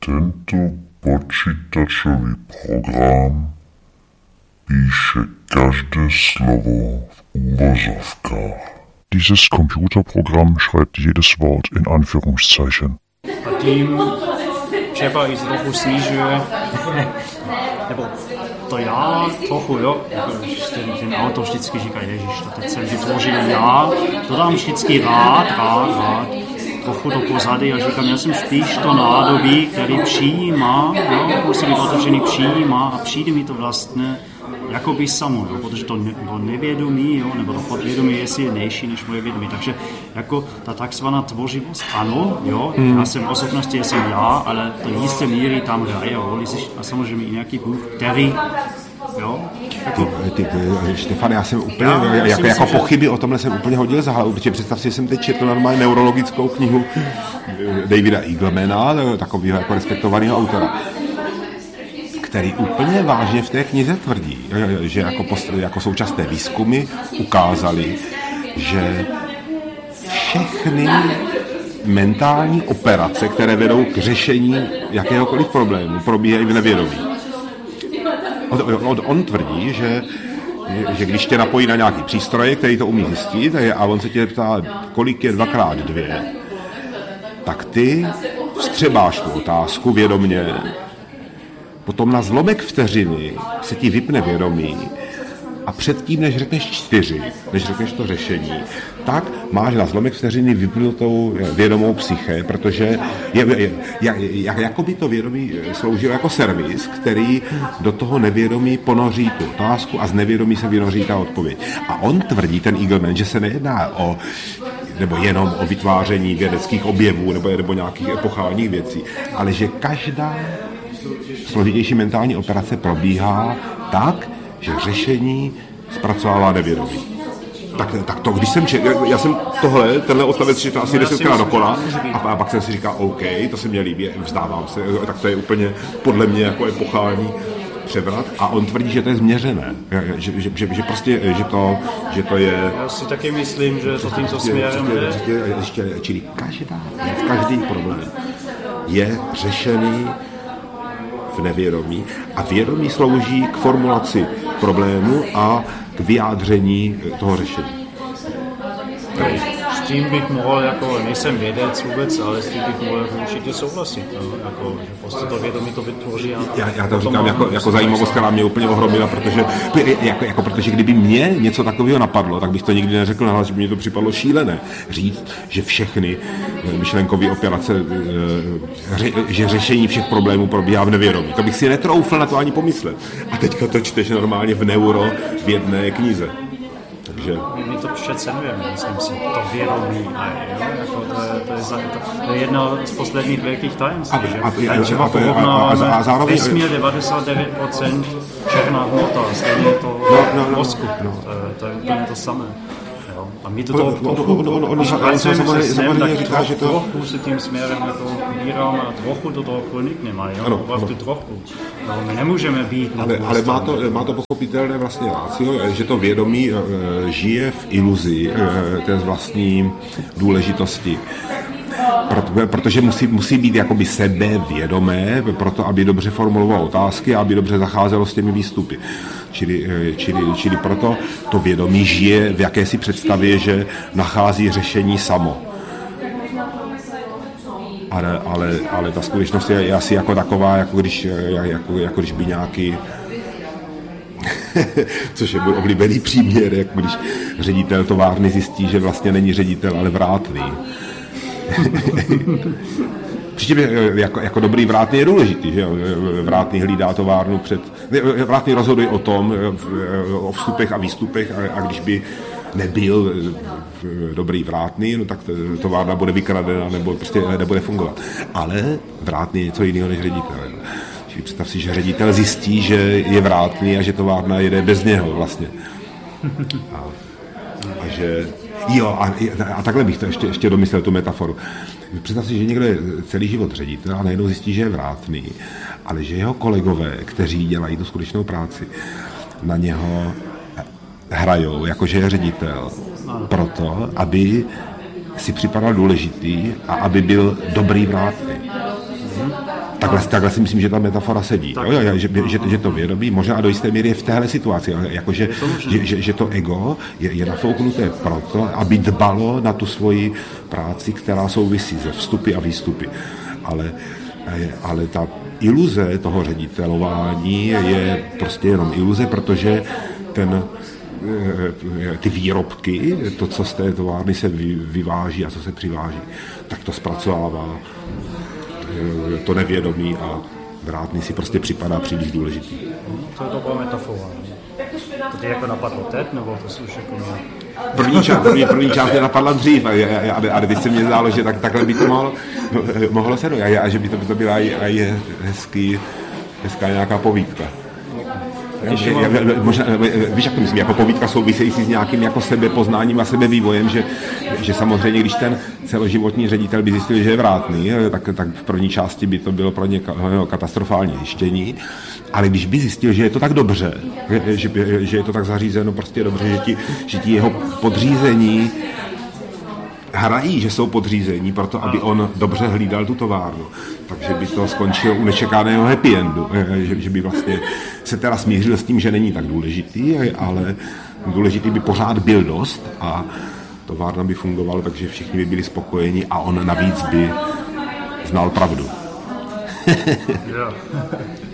Tento počítačový program píše každé slovo v uvozovkách. Dieses Computerprogramm schreibt jedes Wort in Anführungszeichen. A tím třeba i trochu snižuje, nebo to já trochu, jo, jako ten autor vždycky říká, ježiš, to teď jsem vytvořil já, to dám vždycky rád, trochu do pozady a říkám, já jsem spíš to nádobí, který přijímá, jo, musí být otevřený, přijímá a přijde mi to vlastně jakoby samo, jo, protože to nevědomí, jo, nebo to podvědomí je silnější než moje vědomí, takže jako ta takzvaná tvořivost, ano, jo, já jsem osobností, jsem já, ale to jisté míry tam hraje roli a samozřejmě i nějaký Bůh, který, jo, jako... Štefan, já jsem úplně, jako pochyby o tomhle jsem úplně hodil za hlavu, protože představ si, že jsem teď četl normálně neurologickou knihu Davida Eaglemana, takového jako respektovaného autora, který úplně vážně v té knize tvrdí, že jako současné výzkumy ukázaly, že všechny mentální operace, které vedou k řešení jakéhokoliv problému, probíhají v nevědomí. On tvrdí, že když tě napojí na nějaký přístroje, který to umí zjistit, a on se tě ptá, kolik je 2x2, tak ty vstřebáš tu otázku vědomě, potom na zlomek vteřiny se ti vypne vědomí a předtím, než řekneš 4, než řekneš to řešení, tak máš na zlomek vteřiny vypnutou vědomou psyché, protože jako by to vědomí sloužilo jako servis, který do toho nevědomí ponoří tu otázku a z nevědomí se vynoří ta odpověď. A on tvrdí, ten Eagleman, že se nejedná nebo jenom o vytváření vědeckých objevů nebo nějakých epochálních věcí, ale že každá složitější mentální operace probíhá tak, že řešení zpracovává nevědomí. Tak to, když jsem já jsem tenhle odstavec četl asi 10krát dokola a pak jsem si říkal, OK, to se mně líbí, vzdávám se, tak to je úplně podle mě jako epochální převrat a on tvrdí, že to je změřené, že prostě, že to je... Já si taky myslím, že to tímto směrem je. Čili každý problém je řešený v nevědomí a vědomí slouží k formulaci problému a k vyjádření toho řešení. S tím bych mohl, jako nejsem vědec vůbec, ale s tím bych mohl určitě souhlasit, jako, že prostě to vědomí to vytvoří. Já to říkám jako zajímavost, která mě úplně ohromila, protože kdyby mě něco takového napadlo, tak bych to nikdy neřekl nahlas, že by mě to připadlo šílené. Říct, že všechny myšlenkové operace, že řešení všech problémů probíhá v nevědomí. To bych si netroufl na to ani pomyslet. A teďka to čteš normálně v neuro v jedné knize. Takže... My to přecenujeme, myslím si, to vědomí. Jako to je jedno z posledních velkých tajemství. Třeba porovnáme vesmír 99% černá hmota, stejně to v mozku. To je úplně to samé. A my to samozřejmě říká, že to... Trochu se tím směrem ubíráme a trochu do toho pronikneme, opravdu trochu. My nemůžeme být... Ale má to pochopitelné vlastně rácio, že to vědomí žije v iluzi té vlastní důležitosti. Protože musí být jakoby sebevědomé, proto aby dobře formulovalo otázky a aby dobře zacházelo s těmi výstupy. Čili proto to vědomí žije v jakési představě, že nachází řešení samo. Ale ta skutečnost je asi jako taková, jako když by nějaký což je můj oblíbený příměr, jako když ředitel továrny zjistí, že vlastně není ředitel, ale vrátný. Přičem jako dobrý vrátný je důležitý, že vrátný hlídá továrnu vrátný rozhoduje o tom, o vstupech a výstupech a když by nebyl dobrý vrátný, no tak továrna bude vykradena nebo prostě nebude fungovat. Ale vrátný je něco jiného než ředitel. Čili představ si, že ředitel zjistí, že je vrátný a že továrna jede bez něho vlastně. A že... Jo, a takhle bych to ještě domyslel tu metaforu. Představ si, že někdo je celý život ředitel a najednou zjistí, že je vrátný, ale že jeho kolegové, kteří dělají tu skutečnou práci, na něho hrajou, jakože je ředitel, proto, aby si připadal důležitý a aby byl dobrý vrátný. Takhle si myslím, že ta metafora sedí. Že to vědomí možná do jisté míry je v téhle situaci. Jakože, že to ego je nafouknuté proto, aby dbalo na tu svoji práci, která souvisí se vstupy a výstupy. Ale ta iluze toho ředitelování je prostě jenom iluze, protože ty výrobky, to, co z té továrny se vyváží a co se přiváží, tak to zpracovává to nevědomí a vrátný si prostě připadá příliš důležitý. To byla metafora. To ty jako napadlo teď, nebo to si už jako nějak... První část mě napadla dřív, ale teď se mě zdálo, že takhle by to mohlo se a že by to byla i hezká nějaká povídka. Možná, víš, jak to myslím, jako povídka související s nějakým jako sebepoznáním a sebevývojem, že samozřejmě, když ten celoživotní ředitel by zjistil, že je vrátný, tak v první části by to bylo pro ně katastrofální zjištění, ale když by zjistil, že je to tak dobře, že je to tak zařízeno prostě dobře, že ti jeho podřízení hrají, že jsou podřízení proto, aby on dobře hlídal tu továrnu. Takže by to skončilo u nečekaného happy endu. Že by vlastně se teda smířil s tím, že není tak důležitý, ale důležitý by pořád byl dost a továrna by fungovala, takže všichni by byli spokojeni a on navíc by znal pravdu.